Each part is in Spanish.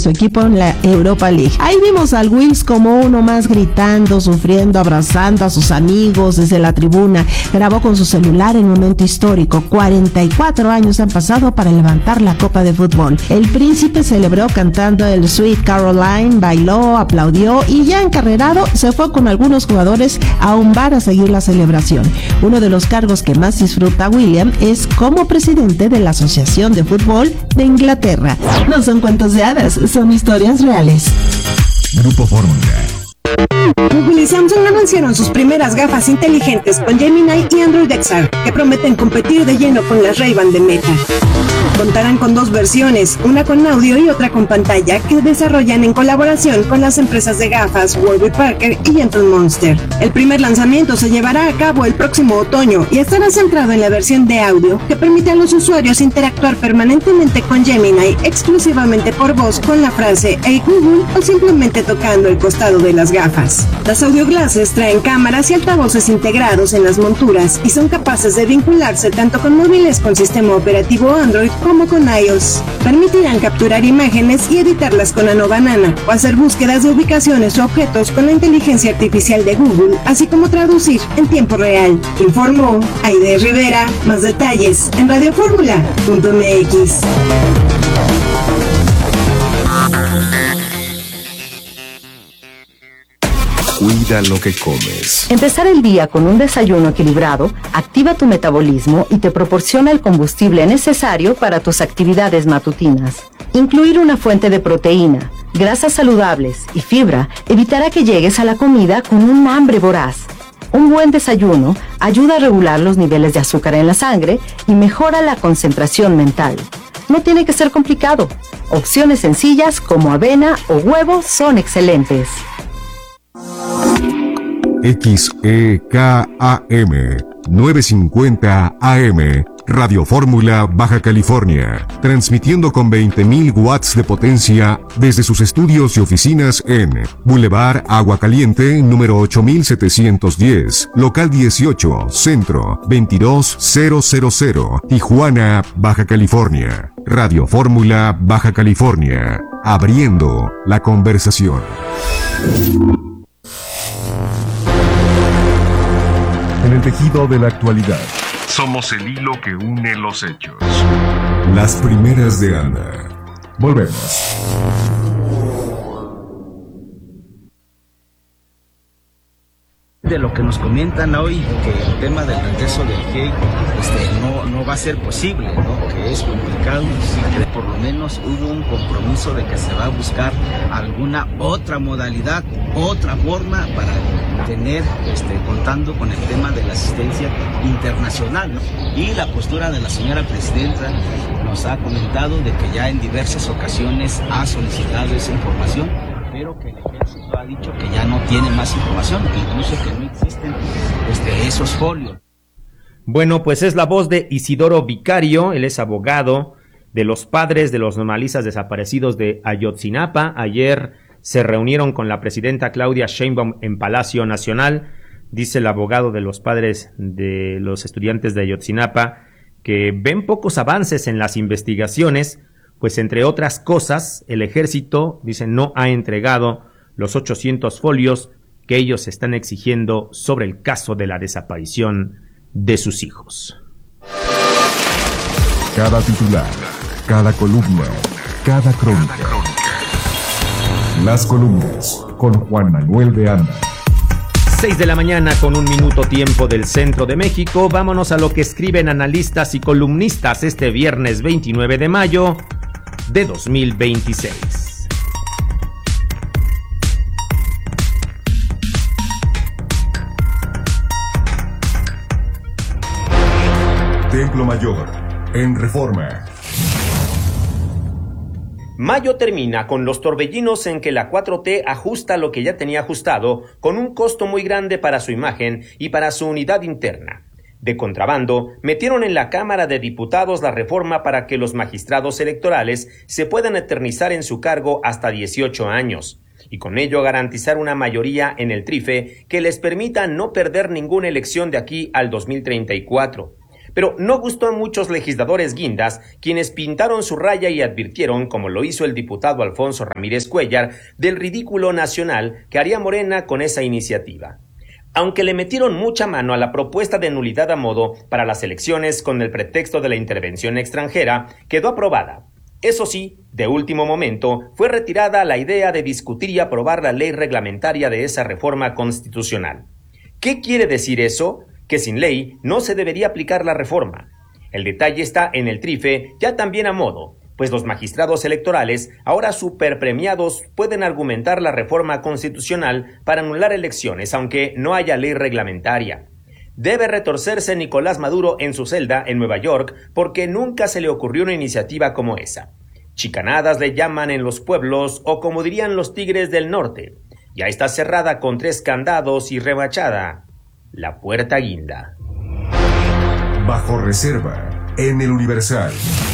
su equipo en la Europa League. Ahí vimos al Wills como uno más gritando, sufriendo, abrazando a sus amigos desde la tribuna. Grabó con su celular el momento histórico. 44 años han pasado para levantar la Copa de Fútbol. El príncipe celebró cantando el Sweet Caroline, bailó, aplaudió y ya encarrerado se fue con algunos jugadores a un bar a seguir la celebración. Uno de los cargos que más disfruta William es como presidente de la Asociación de Fútbol de Inglaterra. No son cuentos de hadas, son historias reales. Grupo Fórmula. Google y Samsung anunciaron sus primeras gafas inteligentes con Gemini y Android XR, que prometen competir de lleno con las Ray-Ban de Meta. Contarán con dos versiones, una con audio y otra con pantalla, que desarrollan en colaboración con las empresas de gafas Warby Parker y Gentle Monster. El primer lanzamiento se llevará a cabo el próximo otoño y estará centrado en la versión de audio, que permite a los usuarios interactuar permanentemente con Gemini exclusivamente por voz con la frase "Hey Google" o simplemente tocando el costado de las gafas. Las audio glasses traen cámaras y altavoces integrados en las monturas y son capaces de vincularse tanto con móviles con sistema operativo Android como con iOS. Permitirán capturar imágenes y editarlas con Nano Banana o hacer búsquedas de ubicaciones o objetos con la inteligencia artificial de Google, así como traducir en tiempo real. Informó Aide Rivera. Más detalles en radioformula.mx. Cuida lo que comes. Empezar el día con un desayuno equilibrado activa tu metabolismo y te proporciona el combustible necesario para tus actividades matutinas. Incluir una fuente de proteína, grasas saludables y fibra evitará que llegues a la comida con un hambre voraz. Un buen desayuno ayuda a regular los niveles de azúcar en la sangre y mejora la concentración mental. No tiene que ser complicado. Opciones sencillas como avena o huevo son excelentes. XEKAM 950 AM Radio Fórmula Baja California, transmitiendo con 20.000 watts de potencia desde sus estudios y oficinas en Boulevard Agua Caliente, número 8710, local 18, centro 22000, Tijuana, Baja California. Radio Fórmula Baja California, abriendo la conversación. En el tejido de la actualidad, somos el hilo que une los hechos. Las primeras de Ana. Volvemos. De lo que nos comentan hoy, que el tema del regreso del GEI no va a ser posible, ¿no? Que es complicado, que por lo menos hubo un compromiso de que se va a buscar alguna otra modalidad, otra forma para tener, contando con el tema de la asistencia internacional, ¿no? Y la postura de la señora presidenta nos ha comentado de que ya en diversas ocasiones ha solicitado esa información, pero que el ejército ha dicho que ya no tiene más información, que incluso que no existen esos folios. Bueno, pues es la voz de Isidoro Vicario, él es abogado de los padres de los normalistas desaparecidos de Ayotzinapa. Ayer se reunieron con la presidenta Claudia Sheinbaum en Palacio Nacional. Dice el abogado de los padres de los estudiantes de Ayotzinapa que ven pocos avances en las investigaciones, pues entre otras cosas, el ejército, dice, no ha entregado los 800 folios que ellos están exigiendo sobre el caso de la desaparición de sus hijos. Cada titular, cada columna, cada crónica. Las columnas con Juan Manuel de Anda. 6 de la mañana con 1 minuto tiempo del centro de México. Vámonos a lo que escriben analistas y columnistas este viernes 29 de mayo de 2026. Templo Mayor, en Reforma. Mayo termina con los torbellinos en que la 4T ajusta lo que ya tenía ajustado, con un costo muy grande para su imagen y para su unidad interna. De contrabando, metieron en la Cámara de Diputados la reforma para que los magistrados electorales se puedan eternizar en su cargo hasta 18 años, y con ello garantizar una mayoría en el TRIFE que les permita no perder ninguna elección de aquí al 2034. Pero no gustó a muchos legisladores guindas, quienes pintaron su raya y advirtieron, como lo hizo el diputado Alfonso Ramírez Cuellar, del ridículo nacional que haría Morena con esa iniciativa. Aunque le metieron mucha mano a la propuesta de nulidad a modo para las elecciones con el pretexto de la intervención extranjera, quedó aprobada. Eso sí, de último momento, fue retirada la idea de discutir y aprobar la ley reglamentaria de esa reforma constitucional. ¿Qué quiere decir eso? Que sin ley no se debería aplicar la reforma. El detalle está en el trife, ya también a modo, pues los magistrados electorales, ahora superpremiados, pueden argumentar la reforma constitucional para anular elecciones, aunque no haya ley reglamentaria. Debe retorcerse Nicolás Maduro en su celda en Nueva York, porque nunca se le ocurrió una iniciativa como esa. Chicanadas le llaman en los pueblos, o como dirían los tigres del norte. Ya está cerrada con 3 candados y rebachada la puerta guinda. Bajo reserva, en el Universal.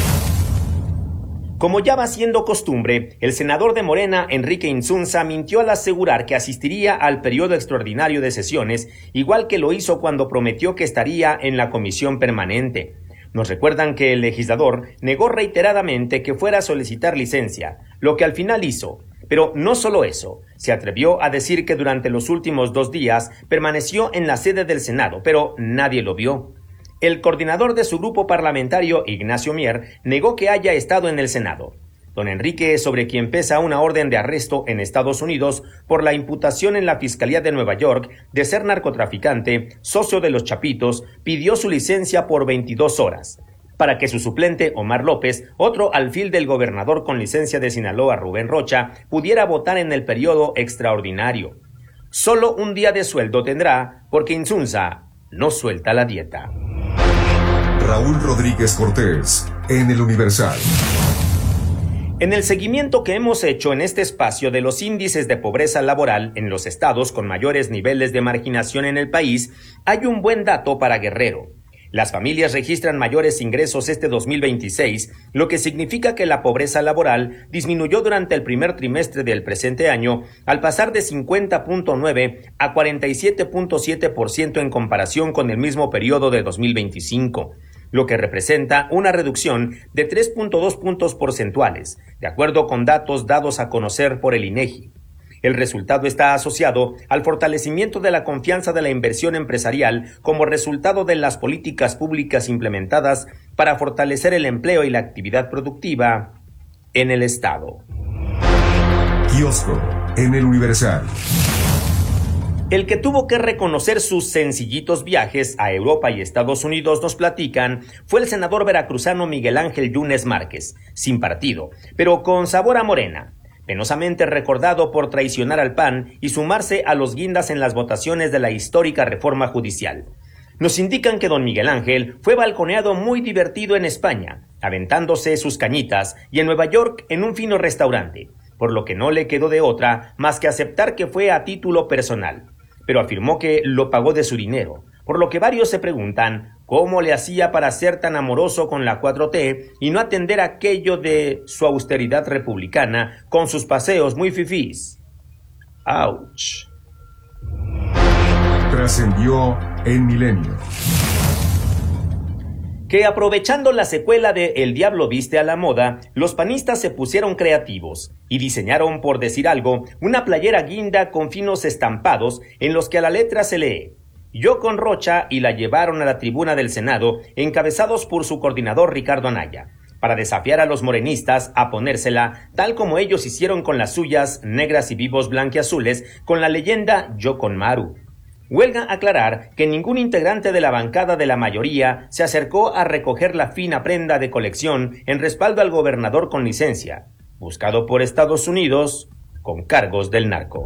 Como ya va siendo costumbre, el senador de Morena, Enrique Insunza, mintió al asegurar que asistiría al periodo extraordinario de sesiones, igual que lo hizo cuando prometió que estaría en la comisión permanente. Nos recuerdan que el legislador negó reiteradamente que fuera a solicitar licencia, lo que al final hizo. Pero no solo eso, se atrevió a decir que durante los últimos 2 días permaneció en la sede del Senado, pero nadie lo vio. El coordinador de su grupo parlamentario, Ignacio Mier, negó que haya estado en el Senado. Don Enrique, sobre quien pesa una orden de arresto en Estados Unidos por la imputación en la Fiscalía de Nueva York de ser narcotraficante, socio de los Chapitos, pidió su licencia por 22 horas. Para que su suplente, Omar López, otro alfil del gobernador con licencia de Sinaloa, Rubén Rocha, pudiera votar en el periodo extraordinario. Solo un día de sueldo tendrá, porque Insunza no suelta la dieta. Raúl Rodríguez Cortés, en el Universal. En el seguimiento que hemos hecho en este espacio de los índices de pobreza laboral en los estados con mayores niveles de marginación en el país, hay un buen dato para Guerrero. Las familias registran mayores ingresos este 2026, lo que significa que la pobreza laboral disminuyó durante el primer trimestre del presente año al pasar de 50.9 a 47.7% en comparación con el mismo periodo de 2025, lo que representa una reducción de 3.2 puntos porcentuales, de acuerdo con datos dados a conocer por el INEGI. El resultado está asociado al fortalecimiento de la confianza de la inversión empresarial como resultado de las políticas públicas implementadas para fortalecer el empleo y la actividad productiva en el Estado. Kiosco, en el Universal. El que tuvo que reconocer sus sencillitos viajes a Europa y Estados Unidos, nos platican, fue el senador veracruzano Miguel Ángel Yunes Márquez, sin partido, pero con sabor a Morena. Penosamente recordado por traicionar al PAN y sumarse a los guindas en las votaciones de la histórica reforma judicial. Nos indican que don Miguel Ángel fue balconeado muy divertido en España, aventándose sus cañitas, y en Nueva York en un fino restaurante, por lo que no le quedó de otra más que aceptar que fue a título personal, pero afirmó que lo pagó de su dinero, por lo que varios se preguntan cómo le hacía para ser tan amoroso con la 4T y no atender aquello de su austeridad republicana con sus paseos muy fifís. ¡Auch! Trascendió en Milenio. Que aprovechando la secuela de El Diablo Viste a la Moda, los panistas se pusieron creativos y diseñaron, por decir algo, una playera guinda con finos estampados en los que a la letra se lee "Yo con Rocha", y la llevaron a la tribuna del Senado, encabezados por su coordinador Ricardo Anaya, para desafiar a los morenistas a ponérsela, tal como ellos hicieron con las suyas, negras y vivos blanquiazules, con la leyenda "Yo con Maru". Huelga aclarar que ningún integrante de la bancada de la mayoría se acercó a recoger la fina prenda de colección en respaldo al gobernador con licencia, buscado por Estados Unidos con cargos del narco.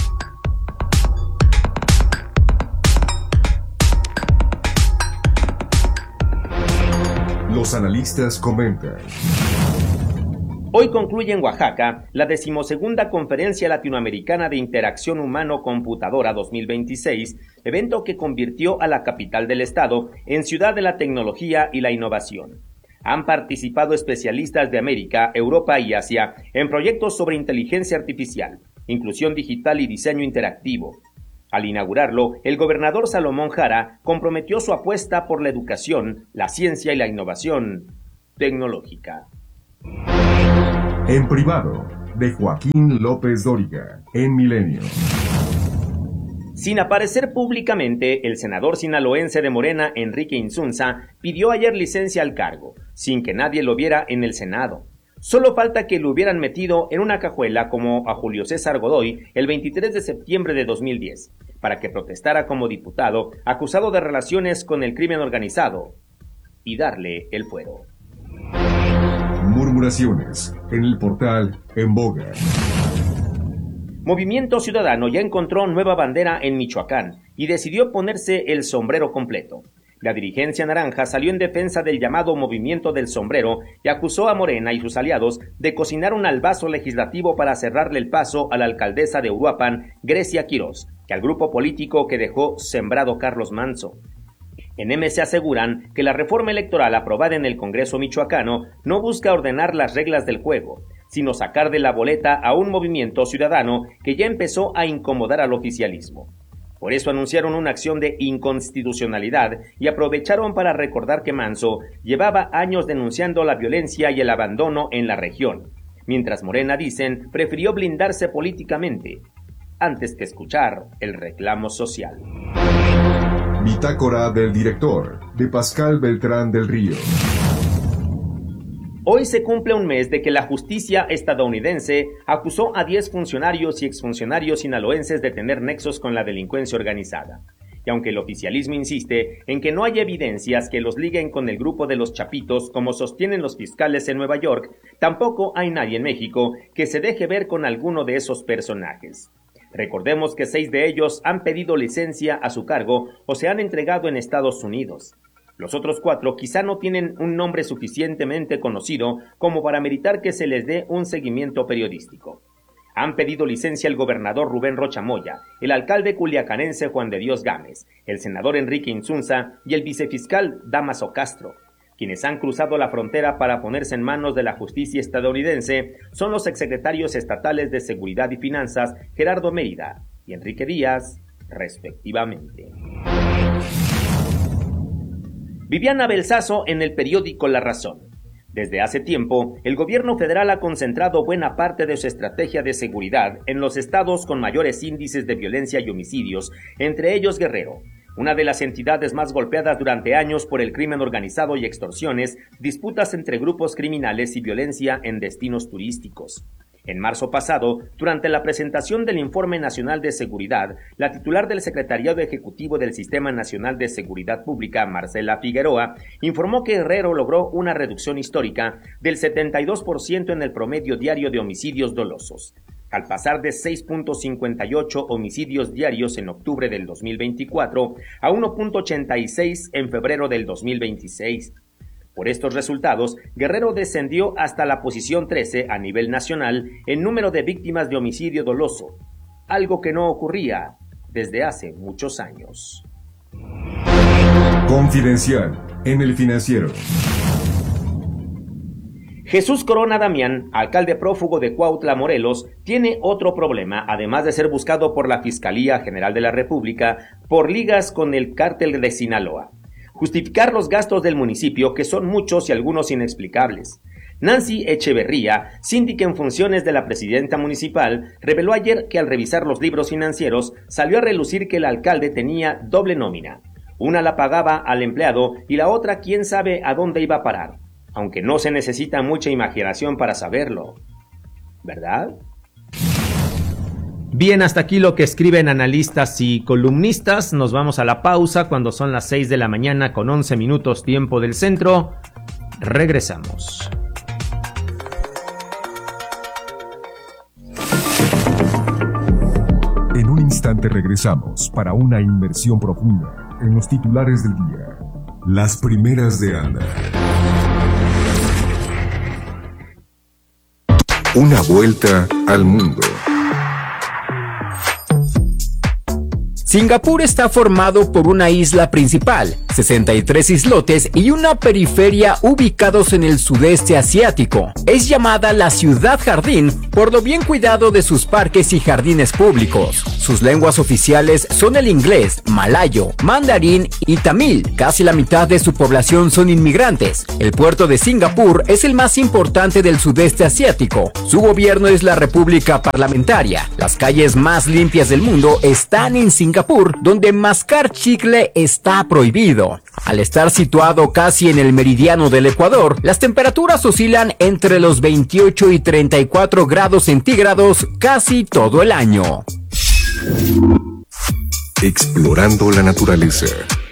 Los analistas comentan. Hoy concluye en Oaxaca la 12ª Conferencia Latinoamericana de Interacción Humano-Computadora 2026, evento que convirtió a la capital del estado en ciudad de la tecnología y la innovación. Han participado especialistas de América, Europa y Asia en proyectos sobre inteligencia artificial, inclusión digital y diseño interactivo. Al inaugurarlo, el gobernador Salomón Jara comprometió su apuesta por la educación, la ciencia y la innovación tecnológica. En privado, de Joaquín López Dóriga, en Milenio. Sin aparecer públicamente, el senador sinaloense de Morena, Enrique Insunza, pidió ayer licencia al cargo, sin que nadie lo viera en el Senado. Solo falta que lo hubieran metido en una cajuela como a Julio César Godoy el 23 de septiembre de 2010, para que protestara como diputado acusado de relaciones con el crimen organizado y darle el fuero. Murmuraciones en el portal En Boga. Movimiento Ciudadano ya encontró nueva bandera en Michoacán y decidió ponerse el sombrero completo. La dirigencia naranja salió en defensa del llamado Movimiento del Sombrero y acusó a Morena y sus aliados de cocinar un albazo legislativo para cerrarle el paso a la alcaldesa de Uruapan, Grecia Quirós, y al grupo político que dejó sembrado Carlos Manzo. En MC aseguran que la reforma electoral aprobada en el Congreso michoacano no busca ordenar las reglas del juego, sino sacar de la boleta a un movimiento ciudadano que ya empezó a incomodar al oficialismo. Por eso anunciaron una acción de inconstitucionalidad y aprovecharon para recordar que Manzo llevaba años denunciando la violencia y el abandono en la región, mientras Morena, dicen, prefirió blindarse políticamente antes que escuchar el reclamo social. Bitácora del director, de Pascal Beltrán del Río. Hoy se cumple un mes de que la justicia estadounidense acusó a 10 funcionarios y exfuncionarios sinaloenses de tener nexos con la delincuencia organizada. Y aunque el oficialismo insiste en que no hay evidencias que los liguen con el grupo de los Chapitos, como sostienen los fiscales en Nueva York, tampoco hay nadie en México que se deje ver con alguno de esos personajes. Recordemos que 6 de ellos han pedido licencia a su cargo o se han entregado en Estados Unidos. Los otros 4 quizá no tienen un nombre suficientemente conocido como para meritar que se les dé un seguimiento periodístico. Han pedido licencia el gobernador Rubén Rocha Moya, el alcalde culiacanense Juan de Dios Gámez, el senador Enrique Insunza y el vicefiscal Dámaso Castro. Quienes han cruzado la frontera para ponerse en manos de la justicia estadounidense son los exsecretarios estatales de Seguridad y Finanzas Gerardo Mérida y Enrique Díaz, respectivamente. Viviana Belsazo en el periódico La Razón. Desde hace tiempo, el gobierno federal ha concentrado buena parte de su estrategia de seguridad en los estados con mayores índices de violencia y homicidios, entre ellos Guerrero, una de las entidades más golpeadas durante años por el crimen organizado y extorsiones, disputas entre grupos criminales y violencia en destinos turísticos. En marzo pasado, durante la presentación del Informe Nacional de Seguridad, la titular del Secretariado Ejecutivo del Sistema Nacional de Seguridad Pública, Marcela Figueroa, informó que Guerrero logró una reducción histórica del 72% en el promedio diario de homicidios dolosos, al pasar de 6.58 homicidios diarios en octubre del 2024 a 1.86 en febrero del 2026. Por estos resultados, Guerrero descendió hasta la posición 13 a nivel nacional en número de víctimas de homicidio doloso, algo que no ocurría desde hace muchos años. Confidencial en El Financiero. Jesús Corona Damián, alcalde prófugo de Cuautla, Morelos, tiene otro problema, además de ser buscado por la Fiscalía General de la República por ligas con el cártel de Sinaloa. Justificar los gastos del municipio, que son muchos y algunos inexplicables. Nancy Echeverría, síndica en funciones de la presidenta municipal, reveló ayer que al revisar los libros financieros salió a relucir que el alcalde tenía doble nómina. Una la pagaba al empleado y la otra quién sabe a dónde iba a parar, aunque no se necesita mucha imaginación para saberlo, ¿verdad? Bien, hasta aquí lo que escriben analistas y columnistas. Nos vamos a la pausa cuando son las 6 de la mañana con 11 minutos tiempo del centro. Regresamos. En un instante regresamos para una inmersión profunda en los titulares del día. Las primeras de Ana. Una vuelta al mundo. Singapur está formado por una isla principal, 63 islotes y una periferia ubicados en el sudeste asiático. Es llamada la ciudad jardín por lo bien cuidado de sus parques y jardines públicos. Sus lenguas oficiales son el inglés, malayo, mandarín y tamil. Casi la mitad de su población son inmigrantes. El puerto de Singapur es el más importante del sudeste asiático. Su gobierno es la República Parlamentaria. Las calles más limpias del mundo están en Singapur, donde mascar chicle está prohibido. Al estar situado casi en el meridiano del Ecuador, las temperaturas oscilan entre los 28 y 34 grados centígrados casi todo el año. Explorando la naturaleza.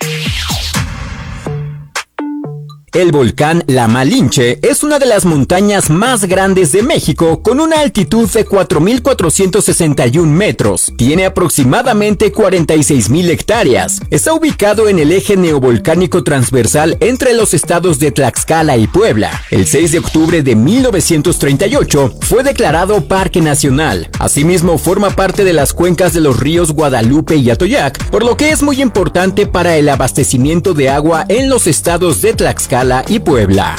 El volcán La Malinche es una de las montañas más grandes de México con una altitud de 4.461 metros. Tiene aproximadamente 46.000 hectáreas. Está ubicado en el eje neovolcánico transversal entre los estados de Tlaxcala y Puebla. El 6 de octubre de 1938 fue declarado Parque Nacional. Asimismo, forma parte de las cuencas de los ríos Guadalupe y Atoyac, por lo que es muy importante para el abastecimiento de agua en los estados de Tlaxcala y Puebla.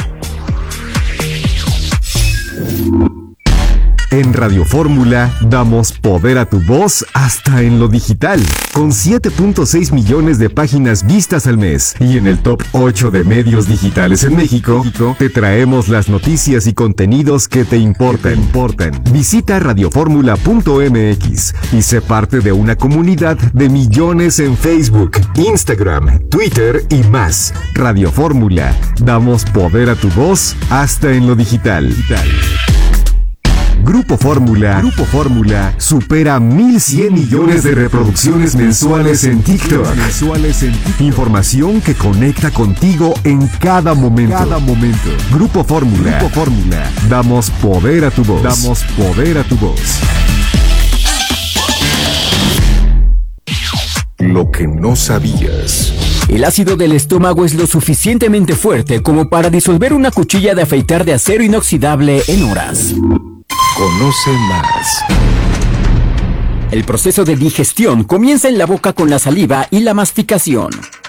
En Radio Fórmula damos poder a tu voz hasta en lo digital, con 7.6 millones de páginas vistas al mes. Y en el top 8 de medios digitales en México, te traemos las noticias y contenidos que te importan. Visita radioformula.mx y sé parte de una comunidad de millones en Facebook, Instagram, Twitter y más. Radio Fórmula, damos poder a tu voz hasta en lo digital. Grupo Fórmula supera 1.100 millones de reproducciones mensuales en TikTok. Información que conecta contigo en cada momento. Grupo Fórmula. Damos poder a tu voz. Lo que no sabías. El ácido del estómago es lo suficientemente fuerte como para disolver una cuchilla de afeitar de acero inoxidable en horas. Conoce más. El proceso de digestión comienza en la boca con la saliva y la masticación.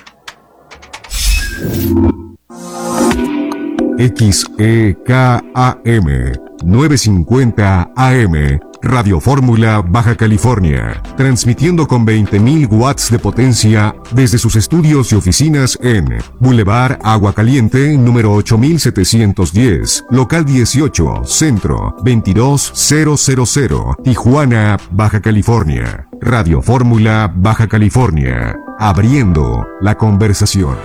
XEKAM 950 AM Radio Fórmula Baja California, transmitiendo con 20.000 watts de potencia desde sus estudios y oficinas en Boulevard Agua Caliente, número 8710, local 18, centro 22000, Tijuana, Baja California. Radio Fórmula Baja California, abriendo la conversación.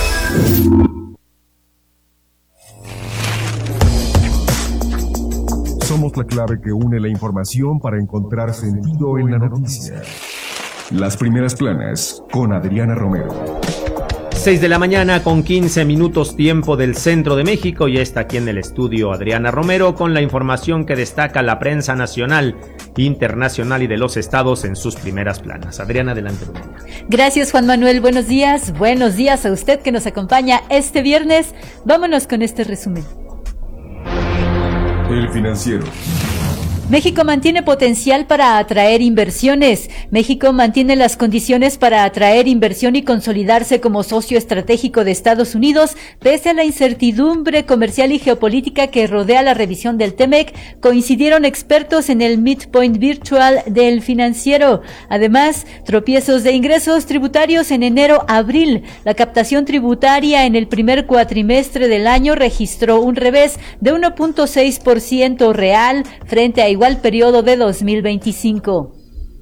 Somos la clave que une la información para encontrar sentido en la noticia. Las primeras planas con Adriana Romero. 6 de la mañana con 15 minutos tiempo del centro de México, y está aquí en el estudio Adriana Romero con la información que destaca la prensa nacional, internacional y de los estados en sus primeras planas. Adriana, adelante. Gracias, Juan Manuel. Buenos días a usted que nos acompaña este viernes. Vámonos con este resumen. El Financiero. México mantiene potencial para atraer inversiones. México mantiene las condiciones para atraer inversión y consolidarse como socio estratégico de Estados Unidos, pese a la incertidumbre comercial y geopolítica que rodea la revisión del TEMEC, coincidieron expertos en el Midpoint Virtual del Financiero. Además, tropiezos de ingresos tributarios en enero-abril. La captación tributaria en el primer cuatrimestre del año registró un revés de 1.6% real frente a igual periodo de 2025.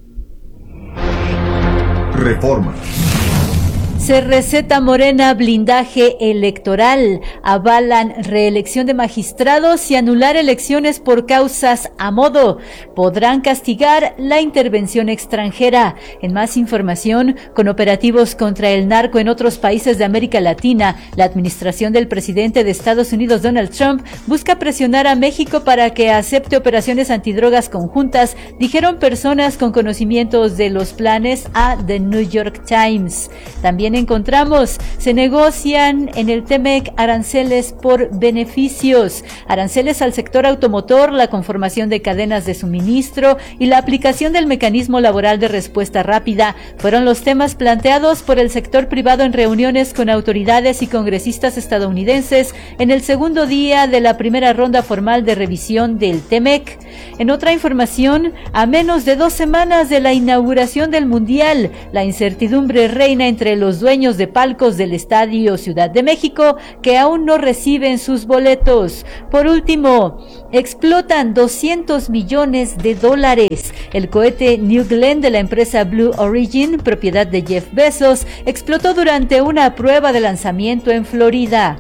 Reforma. Se receta Morena blindaje electoral, avalan reelección de magistrados y anular elecciones por causas a modo. Podrán castigar la intervención extranjera. En más información, con operativos contra el narco en otros países de América Latina, la administración del presidente de Estados Unidos, Donald Trump, busca presionar a México para que acepte operaciones antidrogas conjuntas, dijeron personas con conocimientos de los planes a The New York Times. También encontramos, se negocian en el TEMEC aranceles por beneficios, aranceles al sector automotor, la conformación de cadenas de suministro y la aplicación del mecanismo laboral de respuesta rápida fueron los temas planteados por el sector privado en reuniones con autoridades y congresistas estadounidenses en el segundo día de la primera ronda formal de revisión del TEMEC. En otra información, a menos de 2 semanas de la inauguración del Mundial, la incertidumbre reina entre los dueños de palcos del Estadio Ciudad de México, que aún no reciben sus boletos. Por último, explotan $200 millones. El cohete New Glenn de la empresa Blue Origin, propiedad de Jeff Bezos, explotó durante una prueba de lanzamiento en Florida.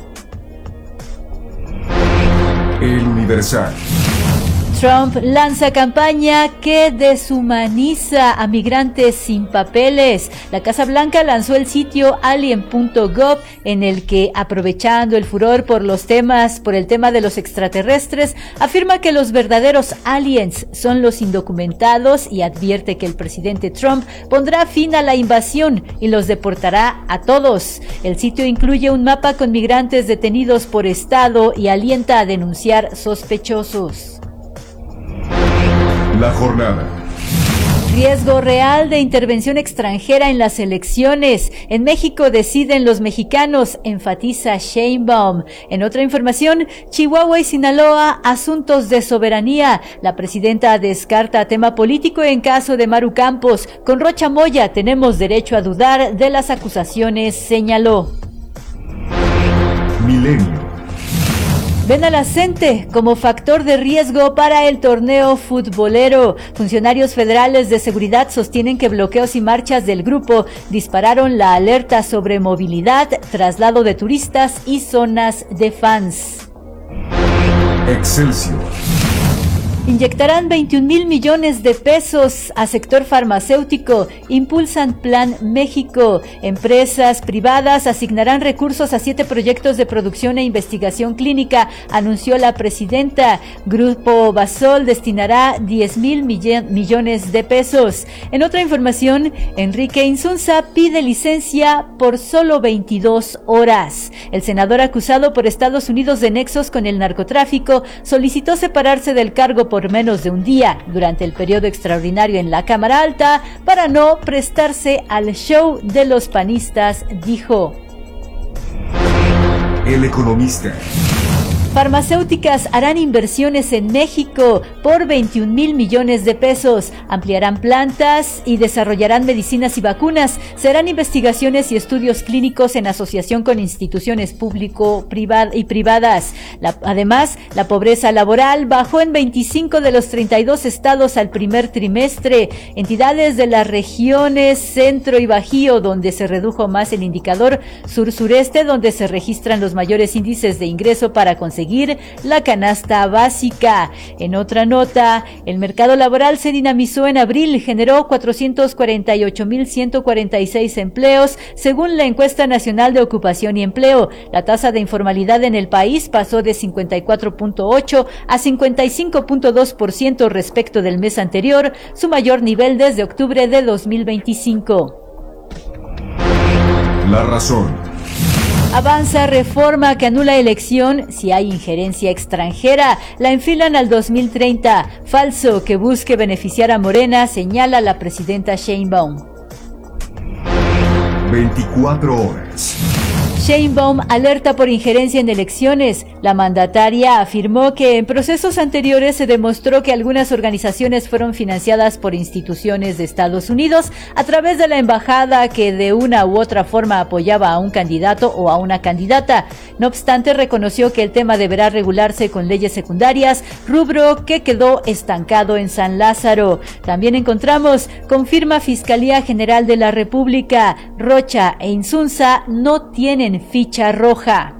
El Universal. Trump lanza campaña que deshumaniza a migrantes sin papeles. La Casa Blanca lanzó el sitio alien.gov en el que, aprovechando el furor por el tema de los extraterrestres, afirma que los verdaderos aliens son los indocumentados y advierte que el presidente Trump pondrá fin a la invasión y los deportará a todos. El sitio incluye un mapa con migrantes detenidos por estado y alienta a denunciar sospechosos. La jornada. Riesgo real de intervención extranjera en las elecciones. En México deciden los mexicanos, enfatiza Sheinbaum. En otra información, Chihuahua y Sinaloa, asuntos de soberanía. La presidenta descarta tema político en caso de Maru Campos. Con Rocha Moya tenemos derecho a dudar de las acusaciones, señaló. Milenio. Ven a la CENTE como factor de riesgo para el torneo futbolero. Funcionarios federales de seguridad sostienen que bloqueos y marchas del grupo dispararon la alerta sobre movilidad, traslado de turistas y zonas de fans. Excelsior. Inyectarán 21,000 millones de pesos a sector farmacéutico. Impulsan Plan México. Empresas privadas asignarán recursos a 7 proyectos de producción e investigación clínica, anunció la presidenta. Grupo Basol destinará 10,000 millones de pesos. En otra información, Enrique Insunza pide licencia por solo 22 horas. El senador acusado por Estados Unidos de nexos con el narcotráfico solicitó separarse del cargo por menos de un día durante el periodo extraordinario en la Cámara Alta para no prestarse al show de los panistas, dijo. El Economista. Farmacéuticas harán inversiones en México por 21,000 millones de pesos. Ampliarán plantas y desarrollarán medicinas y vacunas. Serán investigaciones y estudios clínicos en asociación con instituciones privadas. Además, la pobreza laboral bajó en 25 de los 32 estados al primer trimestre. Entidades de las regiones Centro y Bajío, donde se redujo más el indicador, Sur-Sureste, donde se registran los mayores índices de ingreso para conseguir la canasta básica. En otra nota, el mercado laboral se dinamizó en abril, generó 448,146 empleos, según la encuesta nacional de ocupación y empleo. La tasa de informalidad en el país pasó de 54.8 a 55.2% respecto del mes anterior, su mayor nivel desde octubre de 2025. La razón. Avanza reforma que anula elección si hay injerencia extranjera. La enfilan al 2030. Falso que busque beneficiar a Morena, señala la presidenta Sheinbaum. 24 horas. Sheinbaum alerta por injerencia en elecciones. La mandataria afirmó que en procesos anteriores se demostró que algunas organizaciones fueron financiadas por instituciones de Estados Unidos a través de la embajada que de una u otra forma apoyaba a un candidato o a una candidata. No obstante, reconoció que el tema deberá regularse con leyes secundarias, rubro que quedó estancado en San Lázaro. También encontramos, confirma Fiscalía General de la República, Rocha e Insunza no tienen ficha roja.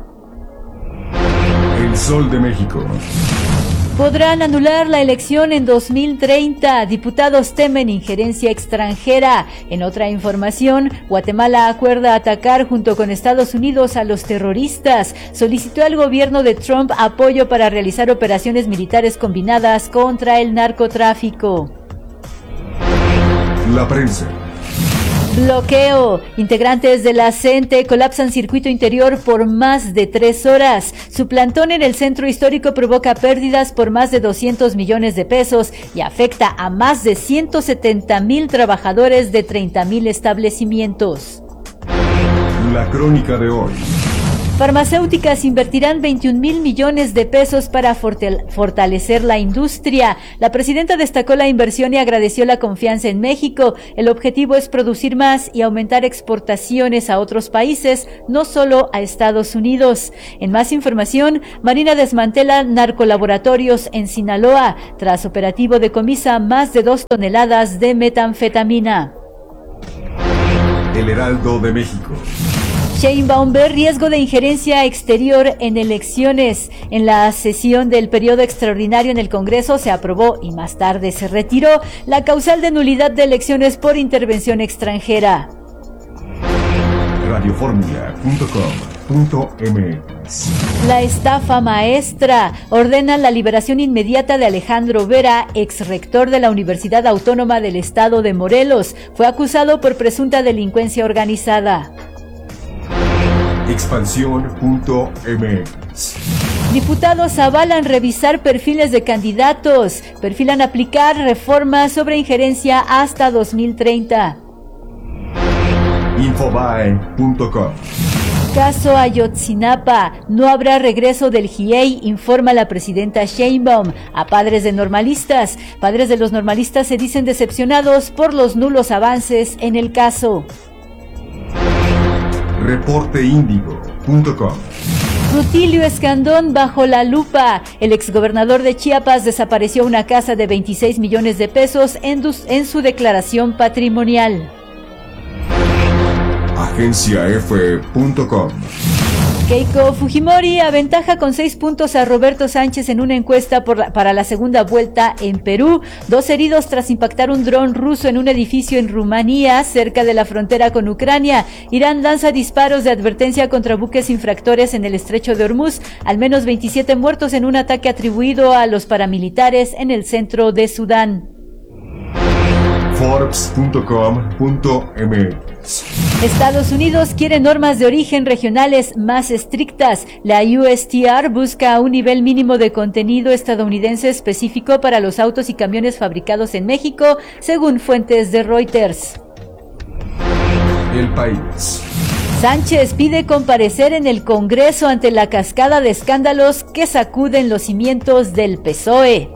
El Sol de México. Podrán anular la elección en 2030. Diputados temen injerencia extranjera. En otra información, Guatemala acuerda atacar junto con Estados Unidos a los terroristas. Solicitó al gobierno de Trump apoyo para realizar operaciones militares combinadas contra el narcotráfico. La prensa. Bloqueo. Integrantes de la CENTE colapsan circuito interior por más de 3 horas. Su plantón en el centro histórico provoca pérdidas por más de 200 millones de pesos y afecta a más de 170,000 trabajadores de 30,000 establecimientos. La crónica de hoy. Farmacéuticas invertirán 21,000 millones de pesos para fortalecer la industria. La presidenta destacó la inversión y agradeció la confianza en México. El objetivo es producir más y aumentar exportaciones a otros países, no solo a Estados Unidos. En más información, Marina desmantela narcolaboratorios en Sinaloa. Tras operativo decomisa más de 2 toneladas de metanfetamina. El Heraldo de México. Sheinbaum ve riesgo de injerencia exterior en elecciones. En la sesión del periodo extraordinario en el Congreso se aprobó y más tarde se retiró la causal de nulidad de elecciones por intervención extranjera. Radioformula.com.mx. La estafa maestra. Ordenan la liberación inmediata de Alejandro Vera, ex rector de la Universidad Autónoma del Estado de Morelos. Fue acusado por presunta delincuencia organizada. Expansión.mx. Diputados avalan revisar perfiles de candidatos. Perfilan aplicar reformas sobre injerencia hasta 2030. Infobae.com. Caso Ayotzinapa. No habrá regreso del GIEI, informa la presidenta Sheinbaum a padres de normalistas. Padres de los normalistas se dicen decepcionados por los nulos avances en el caso. Reporteindigo.com. Rutilio Escandón bajo la lupa. El exgobernador de Chiapas desapareció una casa de 26 millones de pesos en su declaración patrimonial. Agenciaf.com. Keiko Fujimori aventaja con 6 puntos a Roberto Sánchez en una encuesta para la segunda vuelta en Perú. 2 heridos tras impactar un dron ruso en un edificio en Rumanía, cerca de la frontera con Ucrania. Irán lanza disparos de advertencia contra buques infractores en el estrecho de Hormuz. Al menos 27 muertos en un ataque atribuido a los paramilitares en el centro de Sudán. Forbes.com.mx. Estados Unidos quiere normas de origen regionales más estrictas. La USTR busca un nivel mínimo de contenido estadounidense específico para los autos y camiones fabricados en México, según fuentes de Reuters. El País. Sánchez pide comparecer en el Congreso ante la cascada de escándalos que sacuden los cimientos del PSOE.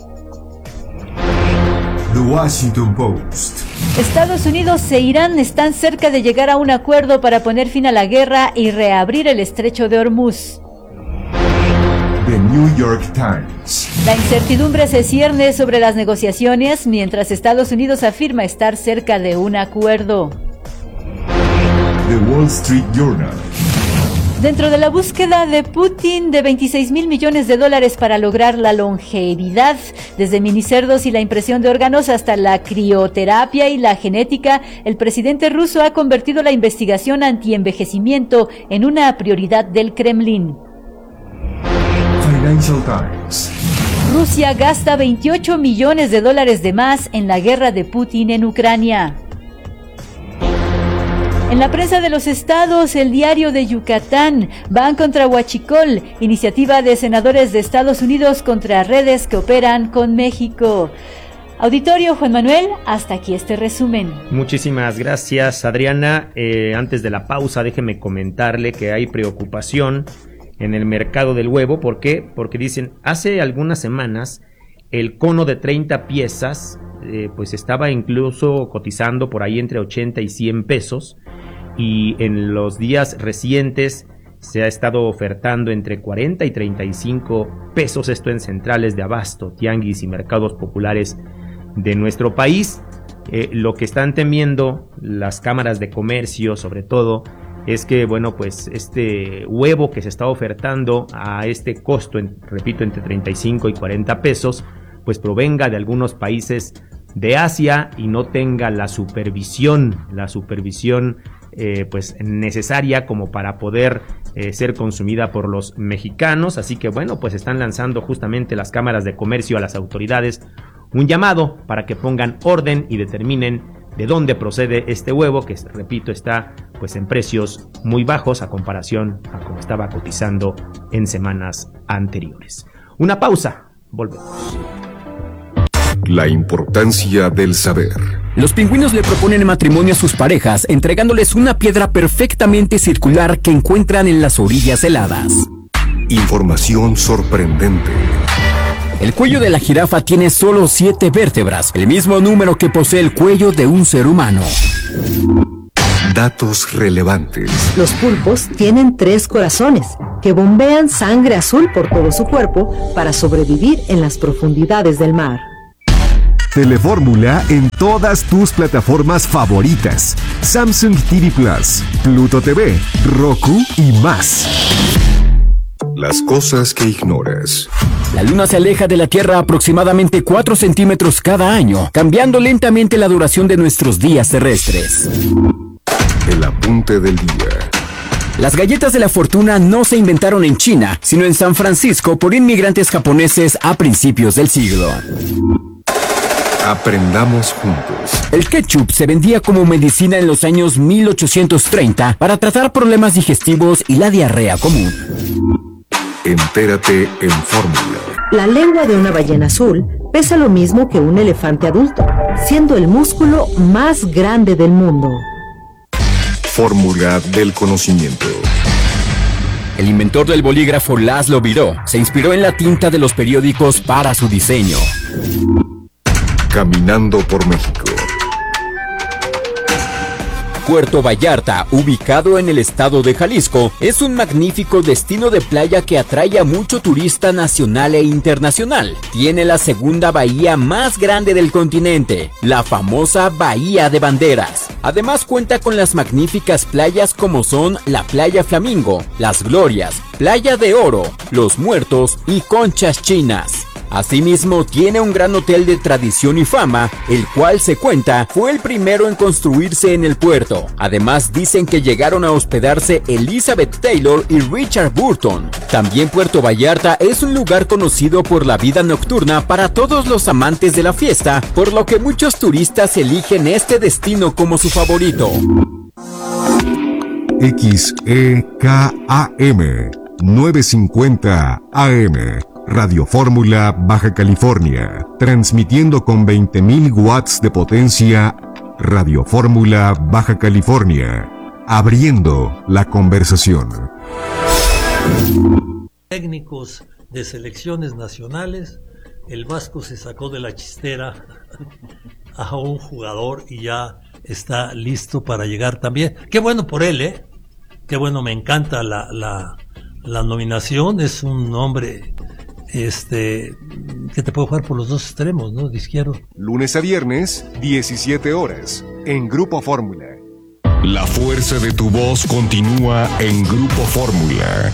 The Washington Post. Estados Unidos e Irán están cerca de llegar a un acuerdo para poner fin a la guerra y reabrir el estrecho de Hormuz. The New York Times. La incertidumbre se cierne sobre las negociaciones mientras Estados Unidos afirma estar cerca de un acuerdo. The Wall Street Journal. Dentro de la búsqueda de Putin de 26,000 millones de dólares para lograr la longevidad, desde minicerdos y la impresión de órganos hasta la crioterapia y la genética, el presidente ruso ha convertido la investigación antienvejecimiento en una prioridad del Kremlin. Financial Times. Rusia gasta 28 millones de dólares de más en la guerra de Putin en Ucrania. En la prensa de los estados, el Diario de Yucatán, van contra Huachicol, iniciativa de senadores de Estados Unidos contra redes que operan con México. Auditorio, Juan Manuel, hasta aquí este resumen. Muchísimas gracias, Adriana. Antes de la pausa, déjeme comentarle que hay preocupación en el mercado del huevo. ¿Por qué? Porque dicen, hace algunas semanas el cono de 30 piezas pues estaba incluso cotizando por ahí entre 80 y 100 pesos. Y en los días recientes se ha estado ofertando entre 40 y 35 pesos, esto en centrales de abasto, tianguis y mercados populares de nuestro país. Lo que están temiendo las cámaras de comercio, sobre todo, es que, bueno, pues este huevo que se está ofertando a este costo, repito, entre 35 y 40 pesos, pues provenga de algunos países de Asia y no tenga la supervisión pues necesaria como para poder ser consumida por los mexicanos. Así que bueno, pues están lanzando justamente las cámaras de comercio a las autoridades un llamado para que pongan orden y determinen de dónde procede este huevo, que repito está pues en precios muy bajos a comparación a como estaba cotizando en semanas anteriores. Una pausa, volvemos. La importancia del saber. Los pingüinos le proponen matrimonio a sus parejas, entregándoles una piedra perfectamente circular que encuentran en las orillas heladas. Información sorprendente. El cuello de la jirafa tiene solo 7 vértebras, el mismo número que posee el cuello de un ser humano. Datos relevantes. Los pulpos tienen 3 corazones que bombean sangre azul por todo su cuerpo para sobrevivir en las profundidades del mar. Telefórmula en todas tus plataformas favoritas. Samsung TV Plus, Pluto TV, Roku y más. Las cosas que ignoras. La Luna se aleja de la Tierra aproximadamente 4 centímetros cada año, cambiando lentamente la duración de nuestros días terrestres. El apunte del día. Las galletas de la fortuna no se inventaron en China, sino en San Francisco por inmigrantes japoneses a principios del siglo. Aprendamos juntos. El ketchup se vendía como medicina en los años 1830 para tratar problemas digestivos y la diarrea común. Entérate en Fórmula. La lengua de una ballena azul pesa lo mismo que un elefante adulto, siendo el músculo más grande del mundo. Fórmula del conocimiento. El inventor del bolígrafo Laszlo Biró se inspiró en la tinta de los periódicos para su diseño. Caminando por México. Puerto Vallarta, ubicado en el estado de Jalisco, es un magnífico destino de playa que atrae a mucho turista nacional e internacional. Tiene la segunda bahía más grande del continente, la famosa Bahía de Banderas. Además cuenta con las magníficas playas como son la Playa Flamingo, Las Glorias, Playa de Oro, Los Muertos y Conchas Chinas. Asimismo, tiene un gran hotel de tradición y fama, el cual se cuenta fue el primero en construirse en el puerto. Además, dicen que llegaron a hospedarse Elizabeth Taylor y Richard Burton. También Puerto Vallarta es un lugar conocido por la vida nocturna para todos los amantes de la fiesta, por lo que muchos turistas eligen este destino como su favorito. XEKAM 950 AM Radio Fórmula Baja California, transmitiendo con 20.000 watts de potencia. Radio Fórmula Baja California, abriendo la conversación. Técnicos de selecciones nacionales, el Vasco se sacó de la chistera a un jugador y ya está listo para llegar también. Qué bueno por él, qué bueno, me encanta la nominación. Es un hombre que te puede jugar por los dos extremos, ¿no? De izquierdo. Lunes a viernes, 17 horas, en Grupo Fórmula. La fuerza de tu voz continúa en Grupo Fórmula.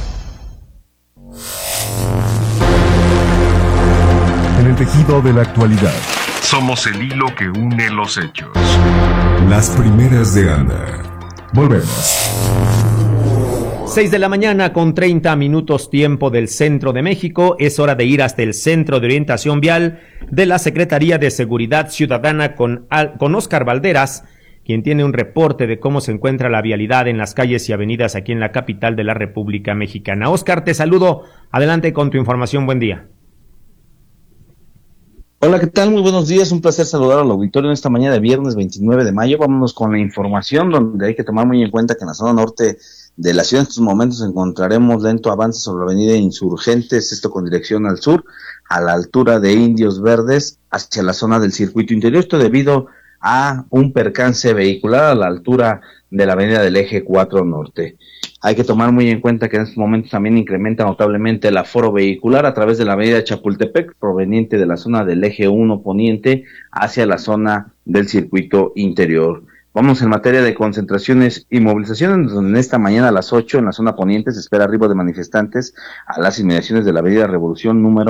En el tejido de la actualidad, somos el hilo que une los hechos. Las primeras de Ana. Volvemos. 6 de la mañana con 30 minutos tiempo del centro de México. Es hora de ir hasta el Centro de Orientación Vial de la Secretaría de Seguridad Ciudadana con Óscar Valderas, quien tiene un reporte de cómo se encuentra la vialidad en las calles y avenidas aquí en la capital de la República Mexicana. Óscar, te saludo. Adelante con tu información. Buen día. Hola, ¿qué tal? Muy buenos días. Un placer saludar al auditorio en esta mañana de viernes 29 de mayo. Vámonos con la información, donde hay que tomar muy en cuenta que en la zona norte de la ciudad en estos momentos encontraremos lento avance sobre la avenida Insurgentes, esto con dirección al sur, a la altura de Indios Verdes, hacia la zona del circuito interior. Esto debido a un percance vehicular a la altura de la avenida del Eje 4 Norte. Hay que tomar muy en cuenta que en estos momentos también incrementa notablemente el aforo vehicular a través de la avenida Chapultepec, proveniente de la zona del Eje 1 Poniente hacia la zona del circuito interior. Vamos en materia de concentraciones y movilizaciones, donde en esta mañana a las 8 en la zona poniente se espera arribo de manifestantes a las inmediaciones de la avenida Revolución número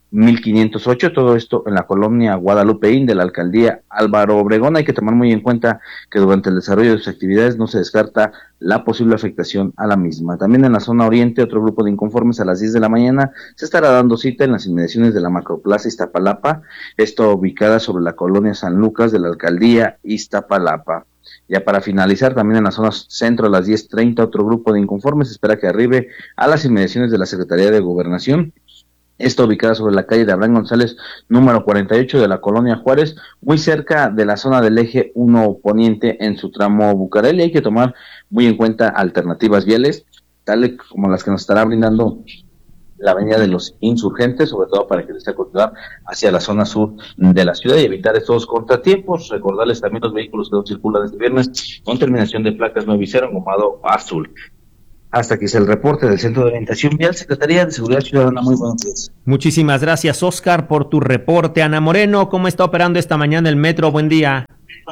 1508, todo esto en la colonia Guadalupeín de la alcaldía Álvaro Obregón. Hay que tomar muy en cuenta que durante el desarrollo de sus actividades no se descarta la posible afectación a la misma. También en la zona oriente, otro grupo de inconformes a las 10 de la mañana se estará dando cita en las inmediaciones de la Macroplaza Iztapalapa, esto ubicada sobre la colonia San Lucas de la alcaldía Iztapalapa. Ya para finalizar, también en la zona centro a las 10:30, otro grupo de inconformes se espera que arribe a las inmediaciones de la Secretaría de Gobernación. Está ubicada sobre la calle de Abraham González, número 48 de la colonia Juárez, muy cerca de la zona del eje 1 poniente en su tramo Bucareli. Hay que tomar muy en cuenta alternativas viales, tales como las que nos estará brindando la avenida de los Insurgentes, sobre todo para que desee continuar hacia la zona sur de la ciudad y evitar estos contratiempos. Recordarles también los vehículos que no circulan este viernes con terminación de placas 9 y 0 engomado azul. Hasta aquí es el reporte del Centro de Orientación Vial, Secretaría de Seguridad Ciudadana. Muy buenos días. Muchísimas gracias, Oscar, por tu reporte. Ana Moreno, ¿cómo está operando esta mañana el metro? Buen día.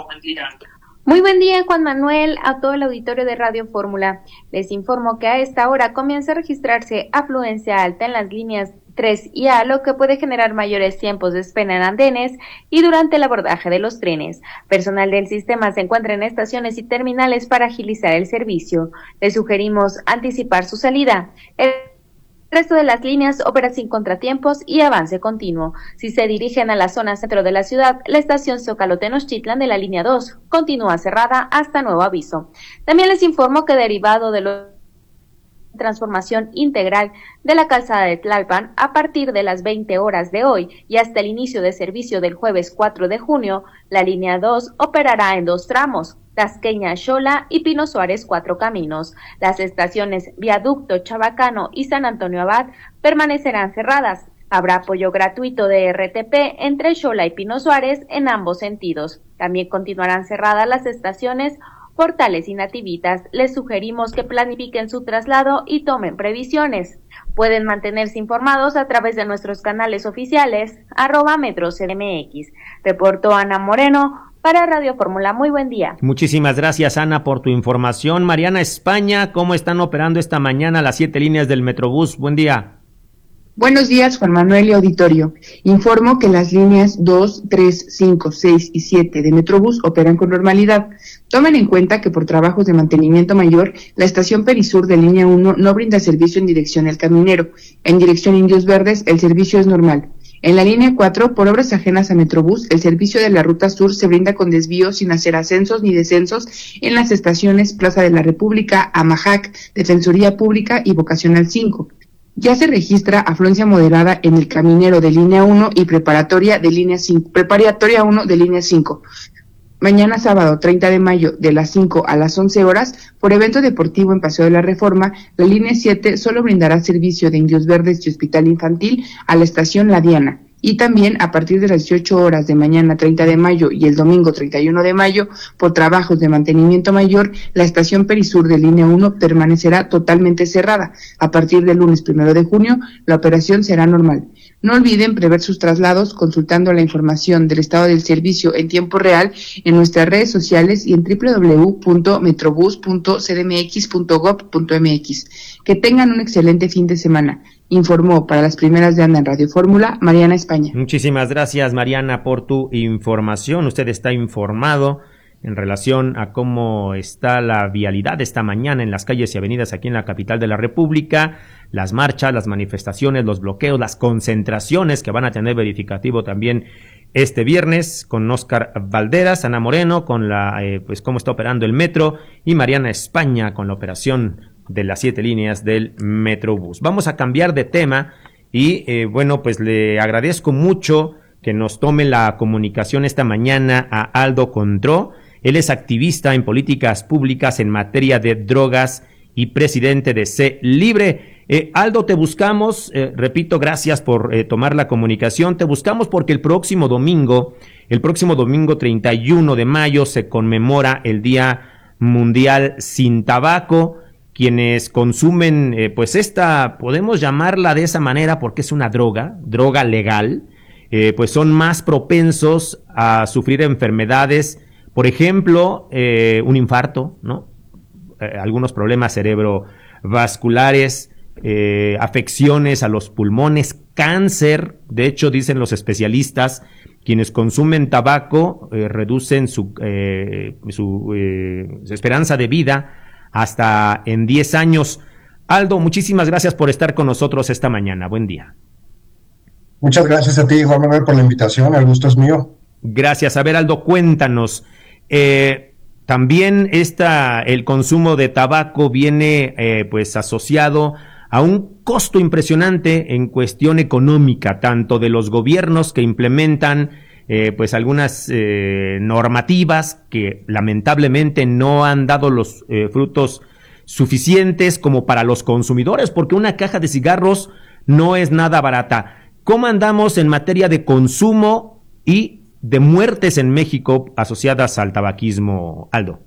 Muy buen día, Juan Manuel, a todo el auditorio de Radio Fórmula. Les informo que a esta hora comienza a registrarse afluencia alta en las líneas 3 y A, lo que puede generar mayores tiempos de espera en andenes y durante el abordaje de los trenes. Personal del sistema se encuentra en estaciones y terminales para agilizar el servicio. Les sugerimos anticipar su salida. El resto de las líneas opera sin contratiempos y avance continuo. Si se dirigen a la zona centro de la ciudad, la estación Zócalo Tenochtitlan de la línea 2 continúa cerrada hasta nuevo aviso. También les informo que derivado de los transformación integral de la calzada de Tlalpan, a partir de las 20 horas de hoy y hasta el inicio de servicio del jueves 4 de junio, la línea 2 operará en 2 tramos, Tasqueña-Xola y Pino Suárez 4 Caminos. Las estaciones Viaducto, Chabacano y San Antonio Abad permanecerán cerradas. Habrá apoyo gratuito de RTP entre Xola y Pino Suárez en ambos sentidos. También continuarán cerradas las estaciones Portales y Nativitas. Les sugerimos que planifiquen su traslado y tomen previsiones. Pueden mantenerse informados a través de nuestros canales oficiales, @MetroCDMX. Reportó Ana Moreno para Radio Fórmula. Muy buen día. Muchísimas gracias, Ana, por tu información. Mariana España, ¿cómo están operando esta mañana las 7 líneas del Metrobús? Buen día. Buenos días, Juan Manuel y auditorio. Informo que las líneas 2, 3, 5, 6 y 7 de Metrobús operan con normalidad. Tomen en cuenta que por trabajos de mantenimiento mayor, la estación Perisur de línea 1 no brinda servicio en dirección El Caminero. En dirección Indios Verdes, el servicio es normal. En la línea 4, por obras ajenas a Metrobús, el servicio de la Ruta Sur se brinda con desvíos sin hacer ascensos ni descensos en las estaciones Plaza de la República, Amajac, Defensoría Pública y Vocacional 5. Ya se registra afluencia moderada en el Caminero de línea 1 y preparatoria 1 de línea 5. Mañana sábado 30 de mayo de las 5 a las 11 horas, por evento deportivo en Paseo de la Reforma, la línea 7 solo brindará servicio de Indios Verdes y Hospital Infantil a la estación La Diana. Y también a partir de las 18 horas de mañana 30 de mayo y el domingo 31 de mayo, por trabajos de mantenimiento mayor, la estación Perisur de línea 1 permanecerá totalmente cerrada. A partir del lunes 1 de junio, la operación será normal. No olviden prever sus traslados consultando la información del estado del servicio en tiempo real en nuestras redes sociales y en www.metrobus.cdmx.gov.mx. Que tengan un excelente fin de semana. Informó para las primeras de Anda en Radio Fórmula, Mariana España. Muchísimas gracias, Mariana, por tu información. Usted está informado en relación a cómo está la vialidad esta mañana en las calles y avenidas aquí en la capital de la República, las marchas, las manifestaciones, los bloqueos, las concentraciones que van a tener verificativo también este viernes con Óscar Valderas, Ana Moreno con pues cómo está operando el metro y Mariana España con la operación de las 7 líneas del Metrobús. Vamos a cambiar de tema y bueno, pues le agradezco mucho que nos tome la comunicación esta mañana a Aldo Contró. Él es activista en políticas públicas en materia de drogas y presidente de C Libre. Aldo, te buscamos, repito, gracias por tomar la comunicación. Te buscamos porque el próximo domingo 31 de mayo se conmemora el Día Mundial Sin Tabaco. Quienes consumen, pues esta, podemos llamarla de esa manera porque es una droga legal, pues son más propensos a sufrir enfermedades, por ejemplo, un infarto, ¿no? Algunos problemas cerebrovasculares, afecciones a los pulmones, cáncer. De hecho, dicen los especialistas, quienes consumen tabaco reducen su esperanza de vida hasta en 10 años. Aldo, muchísimas gracias por estar con nosotros esta mañana. Buen día. Muchas gracias a ti, Juan Manuel, por la invitación. El gusto es mío. Gracias. A ver, Aldo, cuéntanos. También el consumo de tabaco viene pues asociado a un costo impresionante en cuestión económica, tanto de los gobiernos que implementan pues algunas normativas que lamentablemente no han dado los frutos suficientes, como para los consumidores, porque una caja de cigarros no es nada barata. ¿Cómo andamos en materia de consumo y de muertes en México asociadas al tabaquismo, Aldo?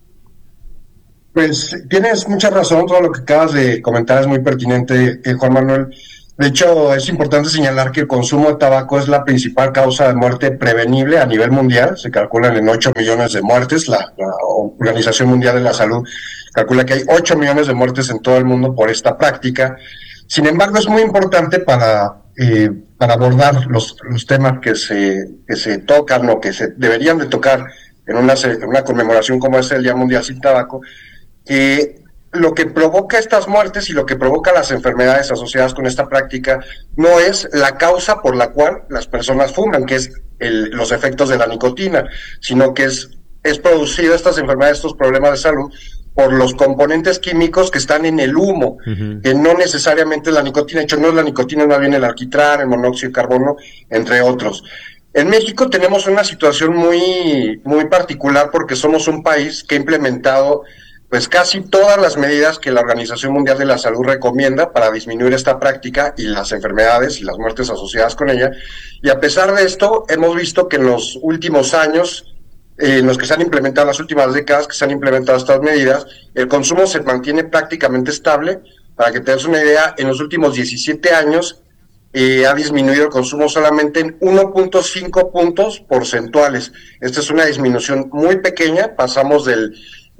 Pues tienes mucha razón, todo lo que acabas de comentar es muy pertinente, Juan Manuel. De hecho, es importante señalar que el consumo de tabaco es la principal causa de muerte prevenible a nivel mundial. Se calculan en 8 millones de muertes. La Organización Mundial de la Salud calcula que hay 8 millones de muertes en todo el mundo por esta práctica. Sin embargo, es muy importante para abordar los temas que se tocan o que se deberían de tocar en una conmemoración como es el Día Mundial sin Tabaco, que lo que provoca estas muertes y lo que provoca las enfermedades asociadas con esta práctica no es la causa por la cual las personas fuman, que es los efectos de la nicotina, sino que es producido estas enfermedades, estos problemas de salud, por los componentes químicos que están en el humo, que no necesariamente la nicotina. De hecho, no es la nicotina, más bien el alquitrán, el monóxido de carbono, entre otros. En México tenemos una situación muy, muy particular porque somos un país que ha implementado pues casi todas las medidas que la Organización Mundial de la Salud recomienda para disminuir esta práctica y las enfermedades y las muertes asociadas con ella. Y a pesar de esto, hemos visto que en los últimos años, en los que se han implementado, las últimas décadas que se han implementado estas medidas, el consumo se mantiene prácticamente estable. Para que te des una idea, en los últimos 17 años ha disminuido el consumo solamente en 1.5 puntos porcentuales. Esta es una disminución muy pequeña, pasamos del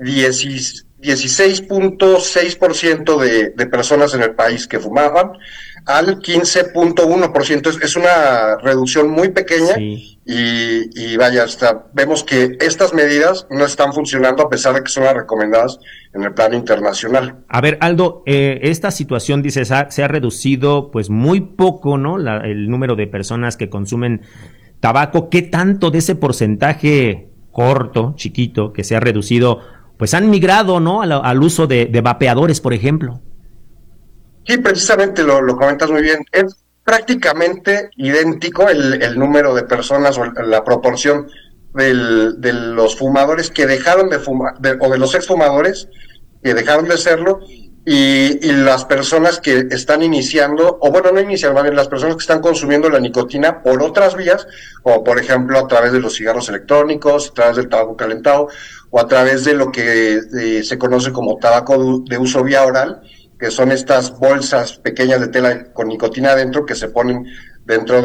16.6% de personas en el país que fumaban al 15.1%. Es una reducción muy pequeña. Sí. Y vaya, vemos que estas medidas no están funcionando a pesar de que son las recomendadas en el plano internacional. A ver, Aldo, esta situación, dices, se ha reducido pues muy poco, ¿no? El número de personas que consumen tabaco. ¿Qué tanto de ese porcentaje corto, chiquito, que se ha reducido, pues han migrado, ¿no? al uso de vapeadores, por ejemplo? Sí, precisamente lo comentas muy bien. Es prácticamente idéntico el número de personas o la proporción de los fumadores que dejaron de fumar, o de los exfumadores que dejaron de serlo, y las personas que están iniciando, o bueno, no inician, las personas que están consumiendo la nicotina por otras vías, como por ejemplo a través de los cigarros electrónicos, a través del tabaco calentado, o a través de lo que se conoce como tabaco de uso vía oral, que son estas bolsas pequeñas de tela con nicotina adentro que se ponen dentro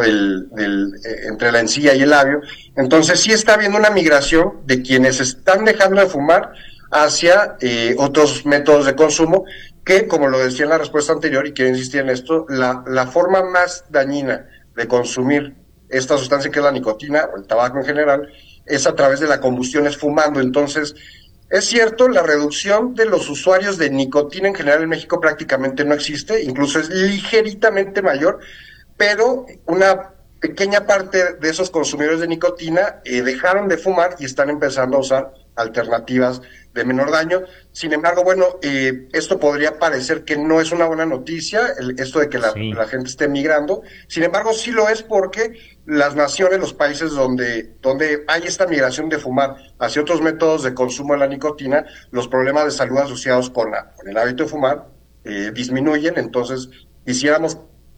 entre la encía y el labio. Entonces sí está habiendo una migración de quienes están dejando de fumar hacia otros métodos de consumo que, como lo decía en la respuesta anterior, y quiero insistir en esto, la forma más dañina de consumir esta sustancia, que es la nicotina o el tabaco en general, es a través de la combustión, es fumando. Entonces, es cierto, la reducción de los usuarios de nicotina en general en México prácticamente no existe, incluso es ligeritamente mayor, pero una pequeña parte de esos consumidores de nicotina dejaron de fumar y están empezando a usar alternativas de menor daño. Sin embargo, bueno, esto podría parecer que no es una buena noticia, esto de que la gente esté migrando. Sin embargo, sí lo es, porque las naciones, los países donde hay esta migración de fumar hacia otros métodos de consumo de la nicotina, los problemas de salud asociados con el hábito de fumar disminuyen. Entonces, quisiéramos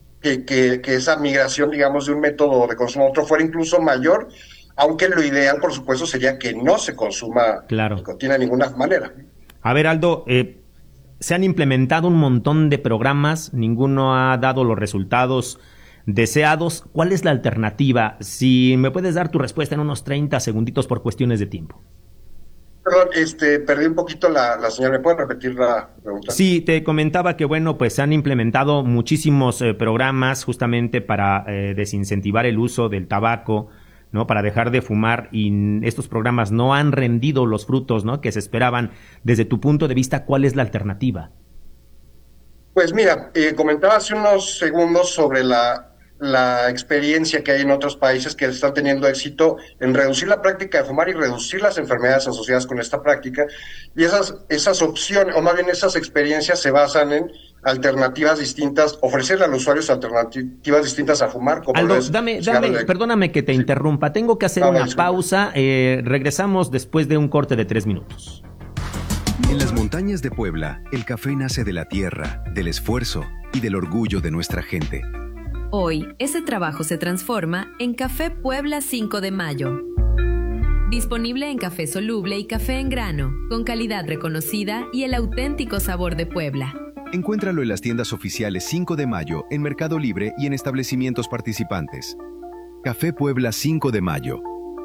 que esa migración, digamos, de un método de consumo a otro fuera incluso mayor, aunque lo ideal, por supuesto, sería que no se consuma nicotina de ninguna manera. A ver, Aldo, se han implementado un montón de programas, ninguno ha dado los resultados deseados. ¿Cuál es la alternativa? Si me puedes dar tu respuesta en unos 30 segunditos por cuestiones de tiempo. Perdón, perdí un poquito la señal. ¿Me pueden repetir la pregunta? Sí, te comentaba que, bueno, pues han implementado muchísimos programas justamente para desincentivar el uso del tabaco, ¿no? Para dejar de fumar, y estos programas no han rendido los frutos, ¿no?, que se esperaban. Desde tu punto de vista, ¿cuál es la alternativa? Pues mira, comentaba hace unos segundos sobre la experiencia que hay en otros países que están teniendo éxito en reducir la práctica de fumar y reducir las enfermedades asociadas con esta práctica, y esas opciones, o más bien esas experiencias, se basan en alternativas distintas, ofrecerle a los usuarios alternativas distintas a fumar. Como Aldo, perdóname que te interrumpa, tengo que hacer una pausa, regresamos después de un corte de 3 minutos. En las montañas de Puebla, el café nace de la tierra, del esfuerzo y del orgullo de nuestra gente. Hoy, ese trabajo se transforma en Café Puebla 5 de Mayo. Disponible en café soluble y café en grano, con calidad reconocida y el auténtico sabor de Puebla. Encuéntralo en las tiendas oficiales 5 de Mayo, en Mercado Libre y en establecimientos participantes. Café Puebla 5 de Mayo.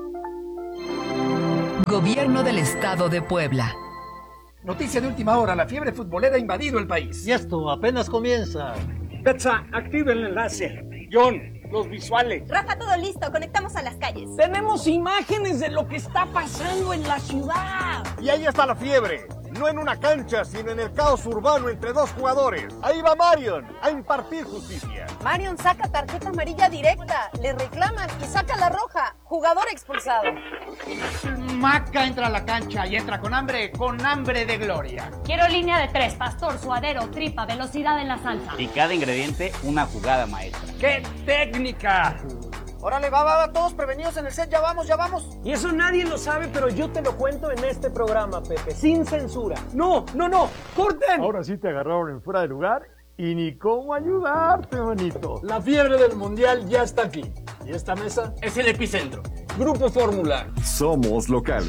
Gobierno del Estado de Puebla. Noticia de última hora, la fiebre futbolera ha invadido el país. Y esto apenas comienza. Betsa, activa el enlace. John, los visuales. Rafa, todo listo, conectamos a las calles. Tenemos imágenes de lo que está pasando en la ciudad. Y ahí está la fiebre. No en una cancha, sino en el caos urbano entre 2 jugadores. Ahí va Marion a impartir justicia. Marion saca tarjeta amarilla directa, le reclaman y saca la roja. Jugador expulsado. Maca entra a la cancha y entra con hambre de gloria. Quiero línea de 3, pastor, suadero, tripa, velocidad en la salsa. Y cada ingrediente, una jugada maestra. ¡Qué técnica! Órale, va, todos prevenidos en el set, ya vamos. Y eso nadie lo sabe, pero yo te lo cuento en este programa, Pepe, sin censura. No, corten. Ahora sí te agarraron en fuera de lugar y ni cómo ayudarte, manito. La fiebre del mundial ya está aquí. Y esta mesa es el epicentro. Grupo Fórmula. Somos locales.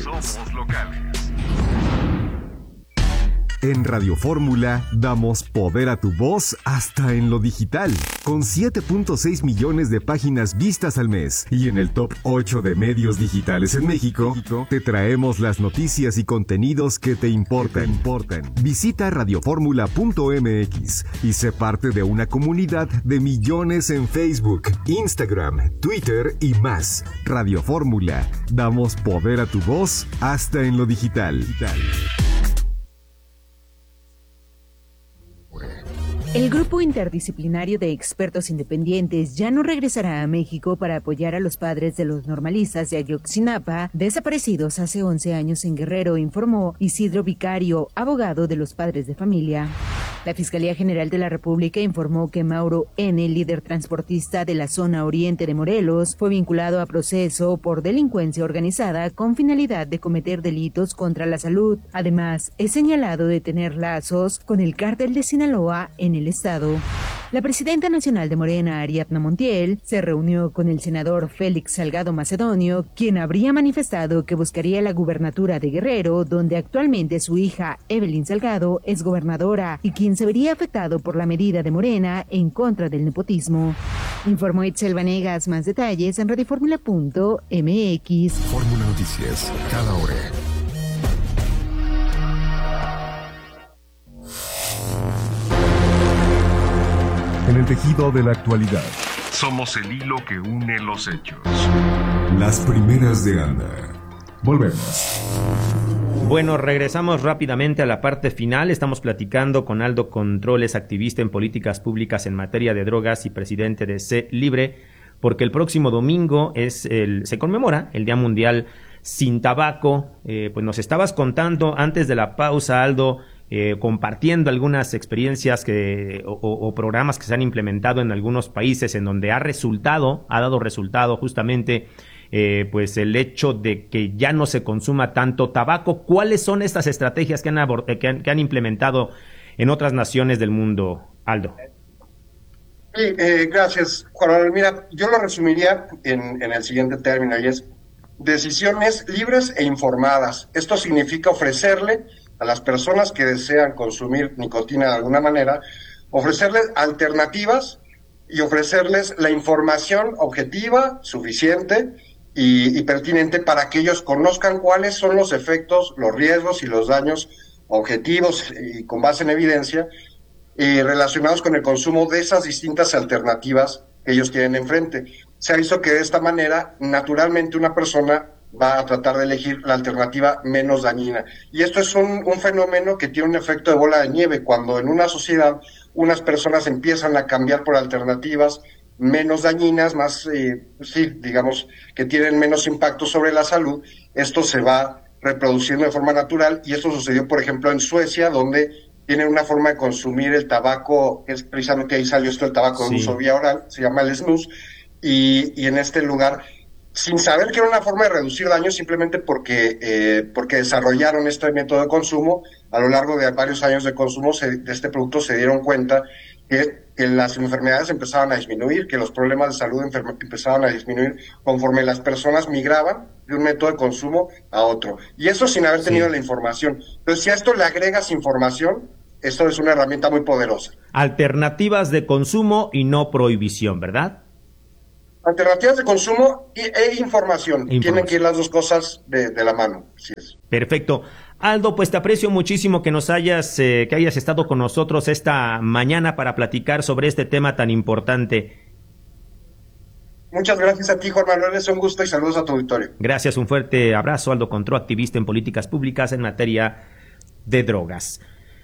En Radio Fórmula damos poder a tu voz hasta en lo digital, con 7.6 millones de páginas vistas al mes. Y en el top 8 de medios digitales en México, te traemos las noticias y contenidos que te importan. Visita radioformula.mx y sé parte de una comunidad de millones en Facebook, Instagram, Twitter y más. Radio Fórmula, damos poder a tu voz hasta en lo digital. El grupo interdisciplinario de expertos independientes ya no regresará a México para apoyar a los padres de los normalistas de Ayotzinapa, desaparecidos hace 11 años en Guerrero, informó Isidro Vicario, abogado de los padres de familia. La Fiscalía General de la República informó que Mauro N., líder transportista de la zona oriente de Morelos, fue vinculado a proceso por delincuencia organizada con finalidad de cometer delitos contra la salud. Además, es señalado de tener lazos con el cártel de Sinaloa en el estado. La presidenta nacional de Morena, Ariadna Montiel, se reunió con el senador Félix Salgado Macedonio, quien habría manifestado que buscaría la gubernatura de Guerrero, donde actualmente su hija Evelyn Salgado es gobernadora y quien se vería afectado por la medida de Morena en contra del nepotismo. Informó Itzel Vanegas. Más detalles en radioformula.mx. Fórmula Noticias, cada hora. En el tejido de la actualidad, somos el hilo que une los hechos. Las primeras de Anda. Volvemos. Bueno, regresamos rápidamente a la parte final. Estamos platicando con Aldo Controles, activista en políticas públicas en materia de drogas y presidente de C Libre, porque el próximo domingo se conmemora el Día Mundial Sin Tabaco. Pues nos estabas contando antes de la pausa, Aldo, compartiendo algunas experiencias o programas que se han implementado en algunos países en donde ha dado resultado justamente pues el hecho de que ya no se consuma tanto tabaco. ¿Cuáles son estas estrategias que han implementado en otras naciones del mundo, Aldo? Sí, gracias, Juan Manuel. Mira, yo lo resumiría en el siguiente término, y es decisiones libres e informadas. Esto significa ofrecerle a las personas que desean consumir nicotina de alguna manera, ofrecerles alternativas y ofrecerles la información objetiva, suficiente y pertinente para que ellos conozcan cuáles son los efectos, los riesgos y los daños objetivos y con base en evidencia relacionados con el consumo de esas distintas alternativas que ellos tienen enfrente. Se ha visto que de esta manera, naturalmente, una persona va a tratar de elegir la alternativa menos dañina. Y esto es un fenómeno que tiene un efecto de bola de nieve. Cuando en una sociedad unas personas empiezan a cambiar por alternativas menos dañinas, más, digamos, que tienen menos impacto sobre la salud, esto se va reproduciendo de forma natural, y esto sucedió, por ejemplo, en Suecia, donde tienen una forma de consumir el tabaco, que es precisamente ahí salió esto, el tabaco de uso vía oral, se llama el snus, y en este lugar, sin saber que era una forma de reducir daños, simplemente porque desarrollaron este método de consumo, a lo largo de varios años de consumo de este producto se dieron cuenta que las enfermedades empezaban a disminuir, que los problemas de salud empezaban a disminuir conforme las personas migraban de un método de consumo a otro. Y eso sin haber tenido la información. Entonces, si a esto le agregas información, esto es una herramienta muy poderosa. Alternativas de consumo y no prohibición, ¿verdad? Alternativas de consumo e información. Tienen que ir las dos cosas de la mano. Así es. Perfecto. Aldo, pues te aprecio muchísimo que que hayas estado con nosotros esta mañana para platicar sobre este tema tan importante. Muchas gracias a ti, Juan Manuel, es un gusto y saludos a tu auditorio. Gracias, un fuerte abrazo. Aldo Contró, activista en políticas públicas en materia de drogas.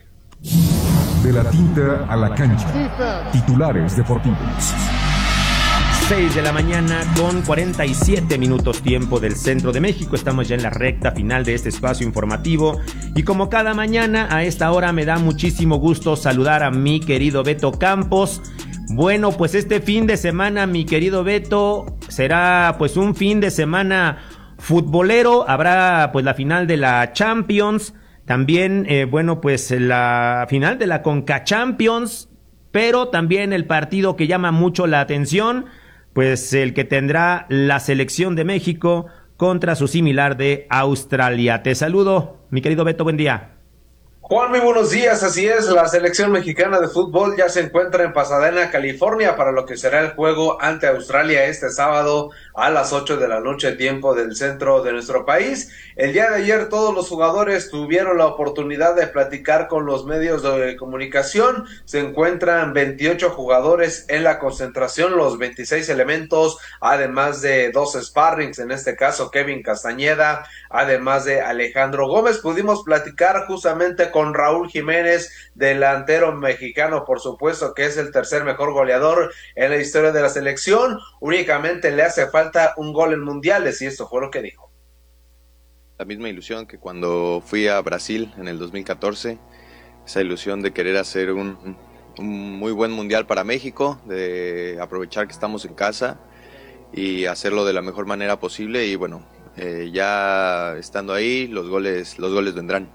De la tinta a la cancha. Titulares deportivos. 6 de la mañana con 47 minutos tiempo del centro de México. Estamos ya en la recta final de este espacio informativo y como cada mañana a esta hora me da muchísimo gusto saludar a mi querido Beto Campos. Bueno, pues este fin de semana, mi querido Beto, será pues un fin de semana futbolero. Habrá pues la final de la Champions, también bueno pues la final de la Conca Champions, pero también el partido que llama mucho la atención, pues el que tendrá la selección de México contra su similar de Australia. Te saludo, mi querido Beto, buen día. Juan, muy buenos días, así es, la selección mexicana de fútbol ya se encuentra en Pasadena, California, para lo que será el juego ante Australia este sábado a las 8 de la noche, tiempo del centro de nuestro país. El día de ayer todos los jugadores tuvieron la oportunidad de platicar con los medios de comunicación. Se encuentran 28 jugadores en la concentración, los 26 elementos, además de 2 sparrings, en este caso Kevin Castañeda, además de Alejandro Gómez. Pudimos platicar justamente con Raúl Jiménez, delantero mexicano, por supuesto, que es el tercer mejor goleador en la historia de la selección. Únicamente le hace falta un gol en mundiales, y esto fue lo que dijo. La misma ilusión que cuando fui a Brasil en el 2014, esa ilusión de querer hacer un muy buen mundial para México, de aprovechar que estamos en casa y hacerlo de la mejor manera posible, y bueno, ya estando ahí, los goles vendrán.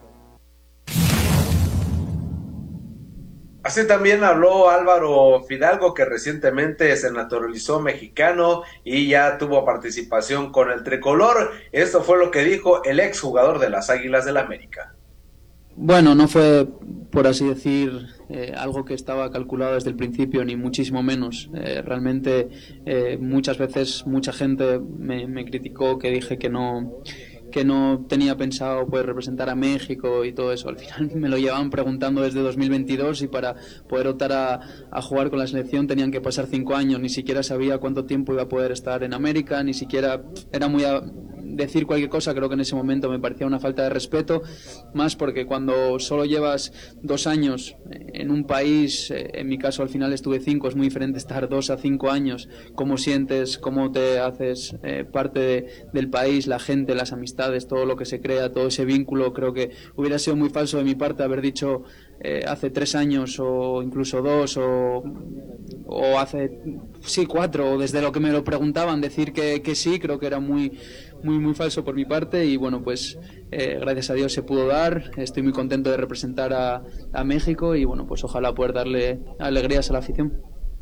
Así también habló Álvaro Fidalgo, que recientemente se naturalizó mexicano y ya tuvo participación con el tricolor. Esto fue lo que dijo el exjugador de las Águilas del América. Bueno, no fue, por así decir, algo que estaba calculado desde el principio, ni muchísimo menos. Realmente muchas veces mucha gente me criticó, que dije que no tenía pensado pues representar a México y todo eso. Al final me lo llevaban preguntando desde 2022 y para poder optar a jugar con la selección tenían que pasar 5 años. Ni siquiera sabía cuánto tiempo iba a poder estar en América, ni siquiera era muy decir cualquier cosa. Creo que en ese momento me parecía una falta de respeto, más porque cuando solo llevas 2 años en un país, en mi caso al final estuve 5, es muy diferente estar 2 a 5 años, cómo sientes, cómo te haces parte del país, la gente, las amistades, todo lo que se crea, todo ese vínculo. Creo que hubiera sido muy falso de mi parte haber dicho hace 3 años o incluso 2 o hace 4, o desde lo que me lo preguntaban decir que sí. Creo que era muy falso por mi parte, y bueno, pues gracias a Dios se pudo dar. Estoy muy contento de representar a México y bueno, pues ojalá poder darle alegrías a la afición.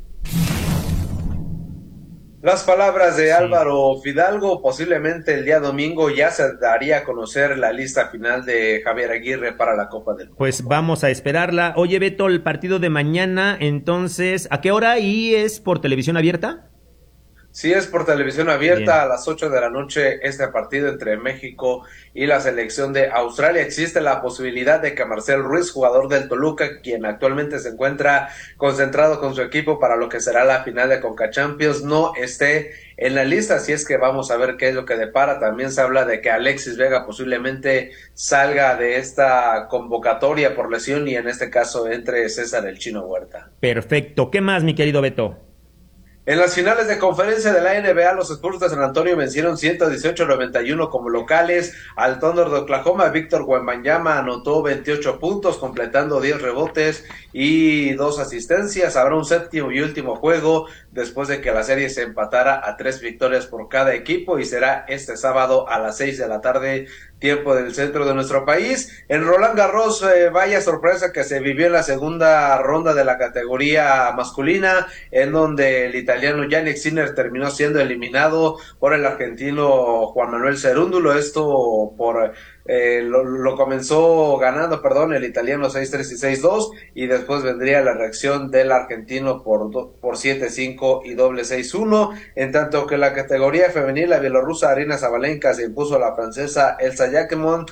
Las palabras de Álvaro Fidalgo. Posiblemente el día domingo ya se daría a conocer la lista final de Javier Aguirre para la Copa del Mundo. Pues vamos a esperarla. Oye, Beto, el partido de mañana, entonces, ¿a qué hora? ¿Y es por televisión abierta? Sí, es por televisión abierta. Bien. A las 8 de la noche este partido entre México y la selección de Australia. Existe la posibilidad de que Marcel Ruiz, jugador del Toluca, quien actualmente se encuentra concentrado con su equipo para lo que será la final de Conca Champions, no esté en la lista, así es que vamos a ver qué es lo que depara. También se habla de que Alexis Vega posiblemente salga de esta convocatoria por lesión y en este caso entre César el Chino Huerta. Perfecto. ¿Qué más, mi querido Beto? En las finales de conferencia de la NBA, los Spurs de San Antonio vencieron 118-91 como locales al Thunder de Oklahoma. Víctor Wembanyama anotó 28 puntos, completando 10 rebotes y 2 asistencias. Habrá un séptimo y último juego después de que la serie se empatara a 3 victorias por cada equipo y será este sábado a las 6 de la tarde, tiempo del centro de nuestro país. En Roland Garros, vaya sorpresa que se vivió en la segunda ronda de la categoría masculina, en donde el italiano Jannik Sinner terminó siendo eliminado por el argentino Juan Manuel Cerúndulo. Esto por lo comenzó ganando, el italiano 6-3 y 6-2, y después vendría la reacción del argentino por 7-5 y doble 6-1, en tanto que la categoría femenil, la bielorrusa Arina Zabalenka se impuso a la francesa Elsa Jacquemont